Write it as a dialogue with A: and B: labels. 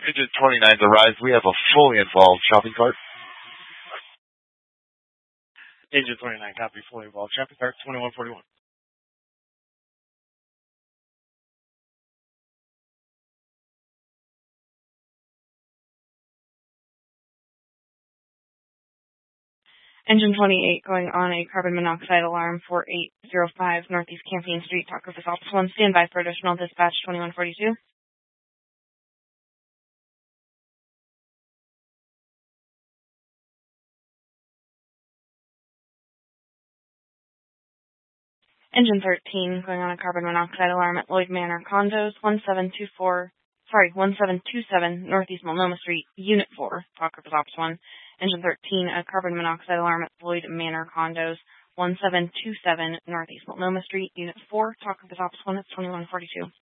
A: Engine 29's arrived. We have a fully involved shopping cart.
B: Engine 29, copy, fully involved. Shopping cart 2141.
C: Engine 28 going on a carbon monoxide alarm 4805 Northeast Camping Street, Talk Office Office 1. Stand by for additional dispatch 2142. Engine 13 going on a carbon monoxide alarm at Lloyd Manor Condos 1727 Northeast Multnomah Street, Unit 4, Talk Office Office 1. Engine 13, a carbon monoxide alarm at Lloyd Manor Condos 1727 Northeast Multnomah Street, Unit 4, Talk Office Office 1. It's 2142.